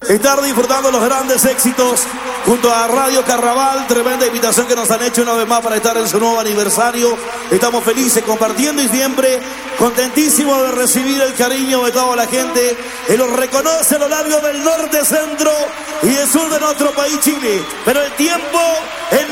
Estar disfrutando los grandes éxitos junto a Radio Carnaval. Tremenda invitación que nos han hecho una vez más para estar en su nuevo aniversario. Estamos felices compartiendo y siempre contentísimos de recibir el cariño de toda la gente que los reconoce a lo largo del norte, centro y del sur de nuestro país, Chile. Pero el tiempo